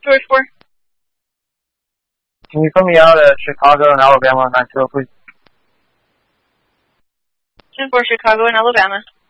George 4. Can you put me out at Chicago and Alabama 920, please? 10-4, Chicago and Alabama.